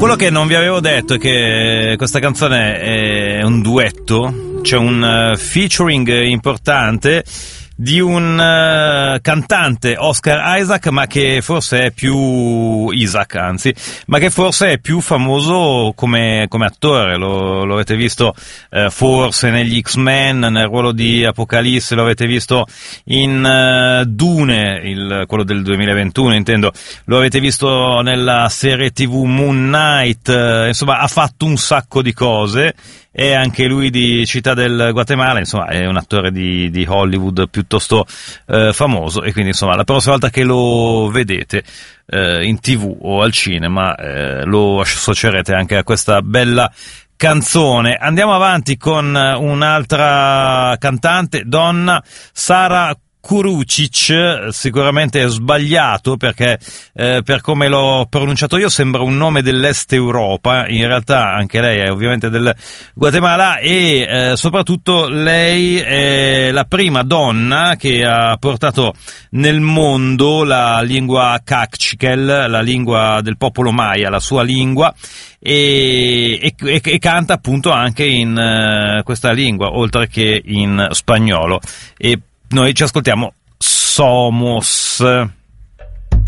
Quello che non vi avevo detto è che questa canzone è un duetto, c'è un featuring importante di un cantante, Oscar Isaac, ma che forse è più ma che forse è più famoso come attore. Lo avete visto forse negli X-Men, nel ruolo di Apocalisse, lo avete visto in Dune, quello del 2021 intendo, lo avete visto nella serie TV Moon Knight, insomma ha fatto un sacco di cose. È anche lui di Città del Guatemala, insomma è un attore di Hollywood piuttosto famoso, e quindi insomma la prossima volta che lo vedete in TV o al cinema lo associerete anche a questa bella canzone. Andiamo avanti con un'altra cantante, donna, Sara Kurucic. Sicuramente è sbagliato perché per come l'ho pronunciato io sembra un nome dell'Est Europa, in realtà anche lei è ovviamente del Guatemala, e soprattutto lei è la prima donna che ha portato nel mondo la lingua Kaqchikel, la lingua del popolo Maya, la sua lingua, e canta appunto anche in questa lingua, oltre che in spagnolo. E noi ci ascoltiamo Somos.